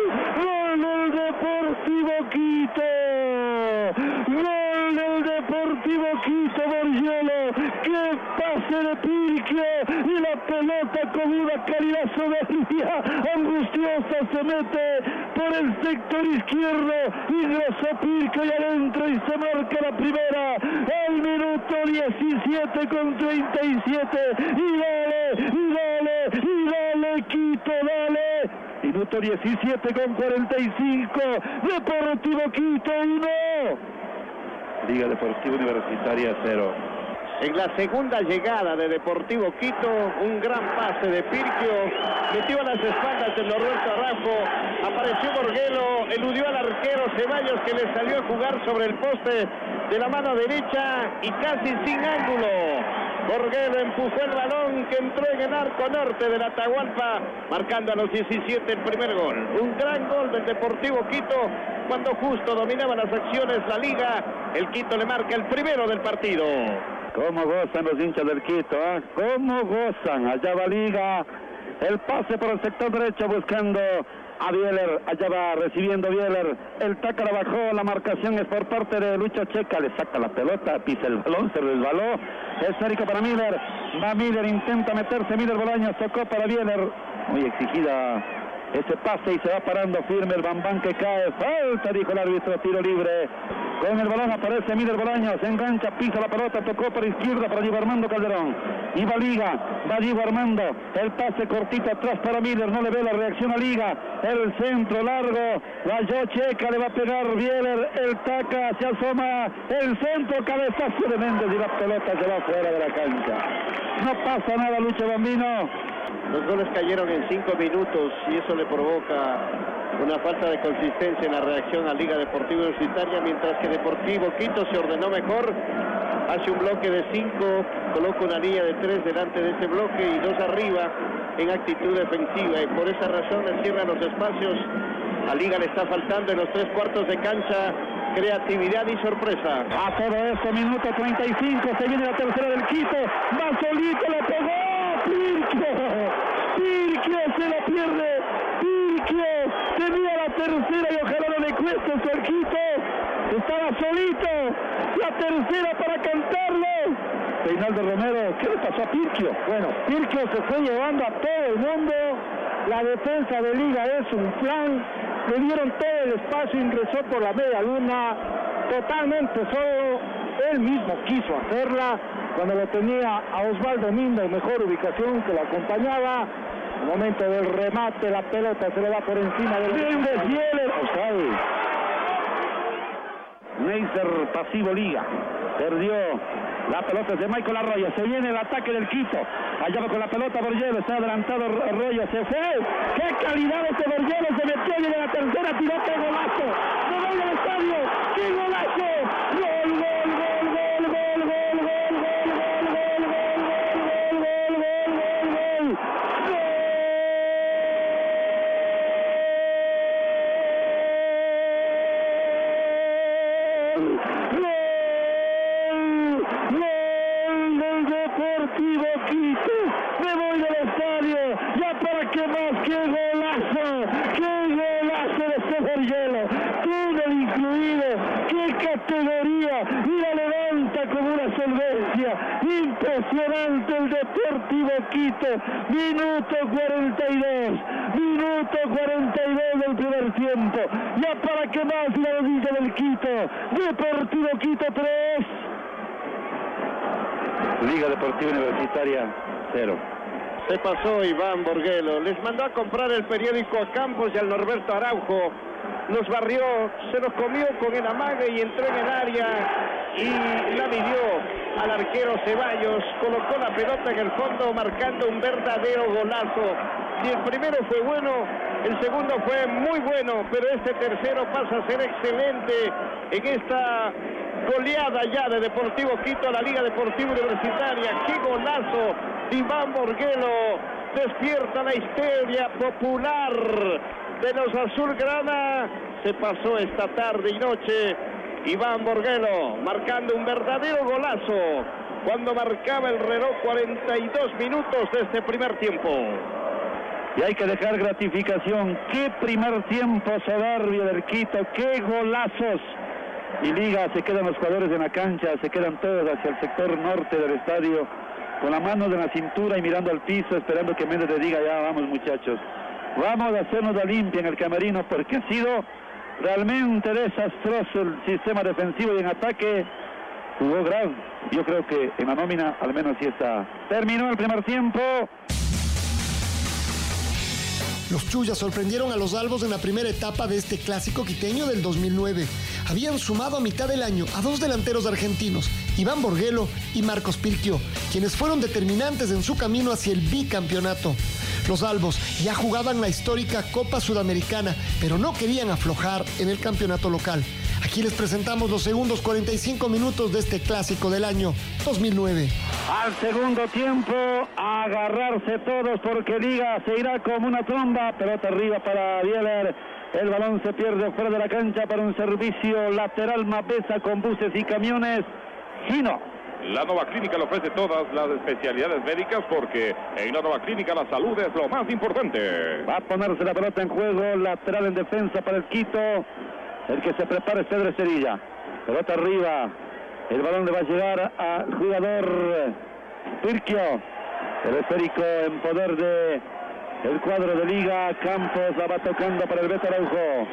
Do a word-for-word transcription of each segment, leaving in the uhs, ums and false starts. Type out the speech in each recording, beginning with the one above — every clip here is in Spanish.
¡Gol del Deportivo Quito! ¡Gol del Deportivo Quito, Borgiolo! ¡Qué pase de Pirquio! Y la pelota con una calidad soberbia, angustiosa, se mete por el sector izquierdo, ingresó Pirquio y adentro y se marca la primera, el minuto diecisiete con treinta y siete, y dale, y dale, y dale Quito, dale. Minuto diecisiete con cuarenta y cinco, Deportivo Quito uno. Liga Deportiva Universitaria cero. En la segunda llegada de Deportivo Quito, un gran pase de Pirquio, metió a las espaldas de Norberto Araujo, apareció Borguelo, eludió al arquero Ceballos que le salió a jugar sobre el poste de la mano derecha y casi sin ángulo. Borguelo empujó el balón que entró en el arco norte del Atahualpa, marcando a los diecisiete el primer gol. Un gran gol del Deportivo Quito, cuando justo dominaba las acciones la liga, el Quito le marca el primero del partido. ¿Cómo gozan los hinchas del Quito? ¿eh? ¿Cómo gozan? Allá va Liga, el pase por el sector derecho buscando a Bieler, allá va recibiendo Bieler, el taca la bajó, la marcación es por parte de Lucho Checa, le saca la pelota, pisa el balón, se resbaló, esférico para Miller, va Miller, intenta meterse, Miller Bolaños, tocó para Bieler, muy exigida ese pase y se va parando firme el Bambán que cae, falta, dijo el árbitro, tiro libre. Con el balón aparece Miller Bolaños, se engancha, pisa la pelota, tocó por izquierda para Diego Armando Calderón. Y va Liga, va Diego Armando, el pase cortito atrás para Miller, no le ve la reacción a Liga. El centro largo, la Yo Checa, le va a pegar Bieler, el taca, se asoma, el centro, cabezazo de Méndez y la pelota se va fuera de la cancha. No pasa nada, Lucho Bambino. Los goles cayeron en cinco minutos y eso le provoca una falta de consistencia en la reacción a Liga Deportiva Universitaria, mientras que Deportivo Quito se ordenó mejor, hace un bloque de cinco, coloca una línea de tres delante de ese bloque y dos arriba en actitud defensiva, y por esa razón le cierra los espacios. A Liga le está faltando en los tres cuartos de cancha creatividad y sorpresa. A todo esto, minuto treinta y cinco, se viene la tercera del Quito, va solito, la pegó Pirquio, Pirquio se la pierde, Pirquio tenía la tercera y ojalá no le cueste su al Quito, estaba solito, la tercera para cantarlo. Reinaldo Romero, ¿qué le pasó a Pirquio? Bueno, Pirquio se fue llevando a todo el mundo, la defensa de Liga es un plan, le dieron todo el espacio, ingresó por la media luna, totalmente solo, él mismo quiso hacerla, cuando lo tenía a Osvaldo Mindo en mejor ubicación que lo acompañaba. En el momento del remate, la pelota se le va por encima del Bieler. Neisser pasivo Liga, perdió la pelota de Michael Arroyo, se viene el ataque del Quito, allá va con la pelota Borgiolo, está adelantado Arroyo, se fue, qué calidad este Borgiolo, se metió y de la tercera tiró, qué golazo, no voy al estadio, qué golazo, gol, gol, gol, gol, gol, gol, gol, Deportivo Quito, me voy del estadio, ya para qué más, qué golazo, qué golazo de este Borgiolo, todo incluido, qué categoría, y la levanta con una solvencia, impresionante el Deportivo Quito, minuto cuarenta y dos, minuto cuarenta y dos del primer tiempo, ya para qué más la rodilla del Quito, Deportivo Quito tres. Liga Deportiva Universitaria cero. Se pasó Iván Borguelo, les mandó a comprar el periódico a Campos y al Norberto Araujo, los barrió, se los comió con el amague y entró en el área y la midió al arquero Ceballos, colocó la pelota en el fondo marcando un verdadero golazo. Y el primero fue bueno, el segundo fue muy bueno, pero este tercero pasa a ser excelente en esta goleada ya de Deportivo Quito a la Liga Deportiva Universitaria. ¡Qué golazo de Iván Borguelo! Despierta la histeria popular de los azulgrana. Se pasó esta tarde y noche Iván Borguelo marcando un verdadero golazo cuando marcaba el reloj cuarenta y dos minutos de este primer tiempo. Y hay que dejar gratificación. Qué primer tiempo soberbio del Quito, qué golazos. Y Liga, se quedan los jugadores en la cancha, se quedan todos hacia el sector norte del estadio, con la mano en la cintura y mirando al piso, esperando que Méndez le diga, ya vamos muchachos, vamos a hacernos la limpia en el camerino, porque ha sido realmente desastroso el sistema defensivo y en ataque jugó grave. Yo creo que en la nómina al menos sí está. Terminó el primer tiempo. Los Chuyas sorprendieron a los albos en la primera etapa de este clásico quiteño del dos mil nueve. Habían sumado a mitad del año a dos delanteros argentinos, Iván Borguelo y Marcos Pirquio, quienes fueron determinantes en su camino hacia el bicampeonato. Los albos ya jugaban la histórica Copa Sudamericana, pero no querían aflojar en el campeonato local. Aquí les presentamos los segundos cuarenta y cinco minutos de este clásico del año dos mil nueve. Al segundo tiempo, a agarrarse todos porque Liga se irá como una tromba. Pelota arriba para Bieler. El balón se pierde fuera de la cancha para un servicio lateral Mapesa con buses y camiones. Gino. La Nova Clínica le ofrece todas las especialidades médicas porque en la Nova Clínica la salud es lo más importante. Va a ponerse la pelota en juego, lateral en defensa para el Quito. El que se prepara es Pedro Esterilla. Pelota arriba. El balón le va a llegar al jugador Pirquio. El esférico en poder de el cuadro de Liga. Campos la va tocando para el Beto Araujo.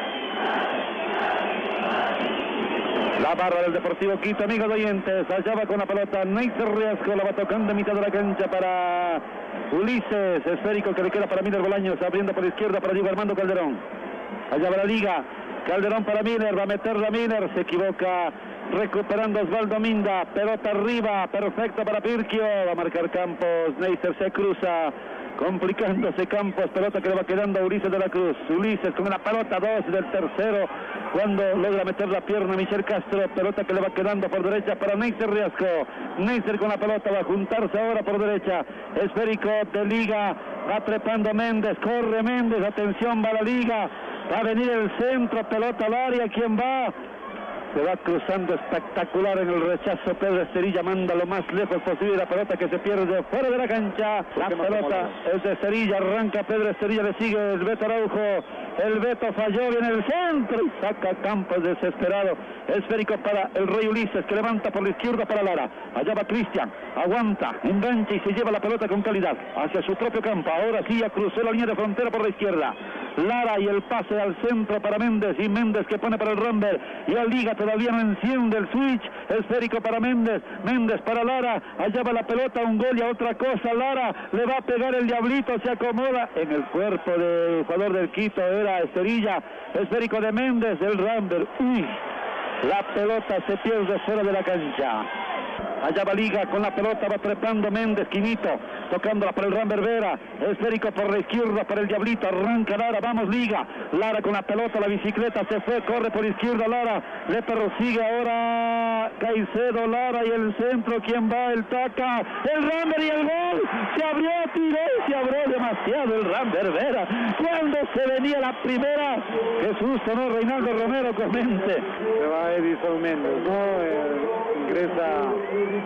La barra del Deportivo Quito, amigos oyentes. Allá va con la pelota Neisser Riasco. La va tocando en mitad de la cancha para Ulises. Esférico que le queda para Miller Bolaños. Abriendo por la izquierda para Diego Armando Calderón. Allá va la Liga. Calderón para Miller, va a meterla Miller, se equivoca, recuperando Osvaldo Minda, pelota arriba, perfecto para Pirquio, va a marcar Campos, Neisser se cruza, complicándose Campos, pelota que le va quedando a Ulises de la Cruz, Ulises con una pelota, dos del tercero, cuando logra meter la pierna Michel Castro, pelota que le va quedando por derecha para Neisser Riasco, Neisser con la pelota, va a juntarse ahora por derecha, esférico de Liga, va trepando Méndez, corre Méndez, atención, va la Liga, va a venir el centro, pelota al área, ¿quién va? Se va cruzando espectacular en el rechazo. Pedro Esterilla manda lo más lejos posible la pelota que se pierde fuera de la cancha. La pelota es de Esterilla, arranca Pedro Esterilla, le sigue el Beto Araujo. El Beto falló, viene el centro y saca Campos desesperado. Esférico para el Rey Ulises que levanta por la izquierda para Lara. Allá va Cristian, aguanta, engancha y se lleva la pelota con calidad hacia su propio campo. Ahora sí ya cruzó la línea de frontera por la izquierda. Lara y el pase al centro para Méndez y Méndez que pone para el Rambert y la Liga todavía no enciende el switch. Esférico para Méndez, Méndez para Lara, allá va la pelota, un gol y a otra cosa. Lara le va a pegar el diablito, se acomoda en el cuerpo del jugador del Quito, era Esterilla. Esférico de Méndez, el Rambert, uy, la pelota se pierde fuera de la cancha. Allá va Liga con la pelota, va trepando Méndez, Quinito, tocándola para el Rambert Vera, esférico por la izquierda para el Diablito, arranca Lara, vamos Liga, Lara con la pelota, la bicicleta se fue, corre por la izquierda Lara, le persigue ahora Caicedo, Lara y el centro, ¿quién va? El Taca, el Rambert y el gol, se abrió, tiró y se abrió demasiado el Rambert Vera, cuando se venía la primera, qué susto, ¿no? Reinaldo Romero comente. Se va Edison Méndez, ¿no? Eh, ingresa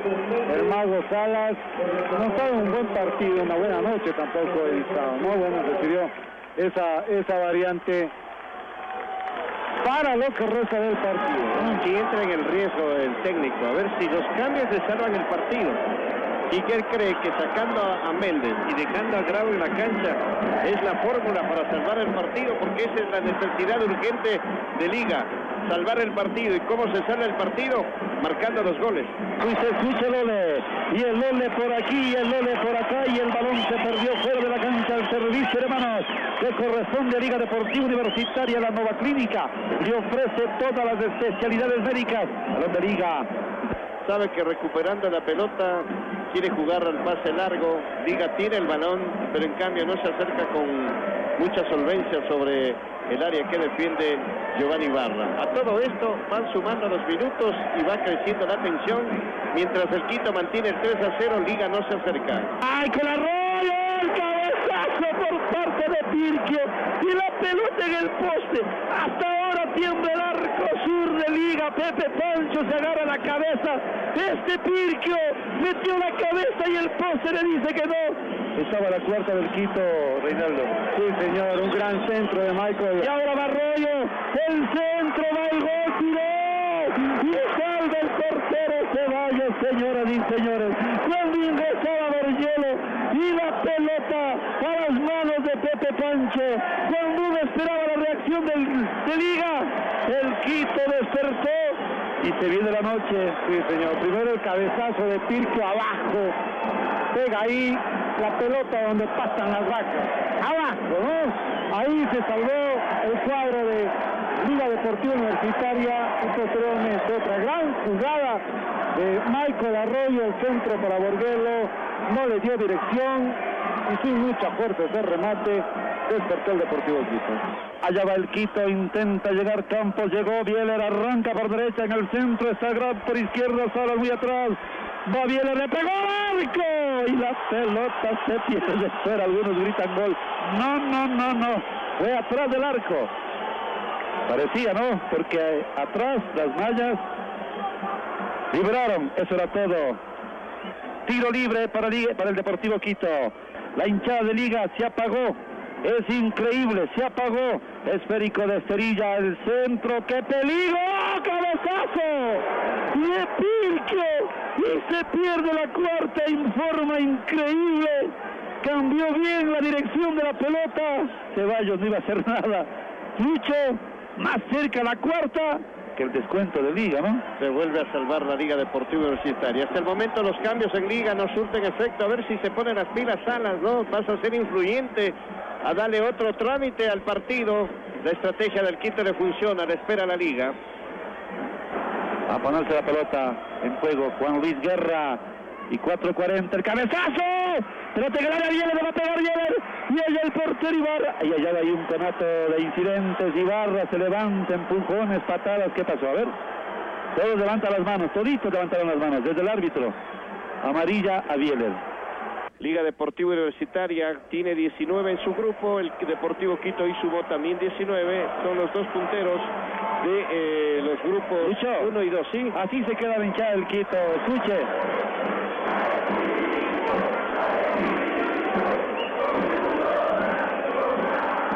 el Mago Salas, no estaba en un buen partido, una buena noche tampoco el sábado, ¿no? Bueno, recibió esa, esa variante para lo que resta del partido. Y entra en el riesgo el técnico, a ver si los cambios le salvan el partido. Y que él cree que sacando a Méndez y dejando a Grau en la cancha es la fórmula para salvar el partido, porque esa es la necesidad urgente de Liga, salvar el partido. ¿Y cómo se sale el partido? Marcando los goles. Y se escucha el Lole, y el Lole por aquí, y el Lole por acá, y el balón se perdió fuera de la cancha. El servicio de manos que corresponde a Liga Deportiva Universitaria, la Nova Clínica, le ofrece todas las especialidades médicas. Balón de Liga. Sabe que recuperando la pelota quiere jugar al pase largo. Liga tiene el balón, pero en cambio no se acerca con mucha solvencia sobre el área que defiende Giovanni Barra. A todo esto van sumando los minutos y va creciendo la tensión, mientras el Quito mantiene el tres a cero, Liga no se acerca. ¡Ay, con la roya! ¡El cabezazo por parte de Pirquio! Y la pelota en el poste. Hasta ahora tiembla el arco sur de Liga. Pepe Pancho se agarra la cabeza. Este Pirquio metió la cabeza y el poste le dice que no. Estaba la cuarta del Quito, Reinaldo. Sí, señor, un gran centro de Michael. Y ahora Barroyo, el centro, va el gol, tiró. Y salva el portero Ceballos, señoras y señores. Cuando ingresaba Borgielo y la pelota a las manos de Pepe Pancho. Cuando uno esperaba la reacción del, de Liga, el Quito despertó. Y se viene la noche. Sí, señor. Primero el cabezazo de Pirque abajo. Pega ahí la pelota donde pasan las vacas. Abajo, ¿no? Ahí se salvó el cuadro de Liga Deportiva Universitaria y posteriormente otra gran jugada de Michael Arroyo, el centro para Borguelo, no le dio dirección y sin mucha fuerza ese remate despertó el Deportivo Quito. Allá va el Quito, intenta llegar Campos, llegó Bieler, arranca por derecha en el centro, está Grab por izquierda, Sala muy atrás. Va Bieler, le pegó al arco y la pelota se pierde fuera. Algunos gritan gol. No, no, no, no. Fue atrás del arco. Parecía, ¿no? Porque atrás las mallas libraron. Eso era todo. Tiro libre para, para el Deportivo Quito. La hinchada de Liga se apagó. Es increíble, se apagó. Esférico de Esterilla, el centro. ¡Qué peligro! ¡Cabezazo! ¡De Pirque! Y se pierde la cuarta en forma increíble. Cambió bien la dirección de la pelota. Ceballos no iba a hacer nada. Lucho, más cerca la cuarta que el descuento de Liga, ¿no? Se vuelve a salvar la Liga Deportiva Universitaria. Hasta el momento los cambios en Liga no surten efecto. A ver si se ponen las pilas Salas, ¿no? Pasa a ser influyente, a darle otro trámite al partido. La estrategia del Quito le funciona, le espera la Liga. A ponerse la pelota en juego Juan Luis Guerra y cuatro cuarenta, el cabezazo, pelota que le da Bieler, le va a pegar Bieler y allá el portero Ibarra, y allá hay un conato de incidentes. Ibarra se levanta, empujones, patadas. ¿Qué pasó? A ver, todos levantan las manos, toditos levantaron las manos, desde el árbitro, amarilla a Bieler. Liga Deportiva Universitaria tiene diecinueve en su grupo, el Deportivo Quito y sumó también diecinueve, son los dos punteros de eh, los grupos uno y dos, ¿sí? Así se queda la hinchada del Quito, escuche.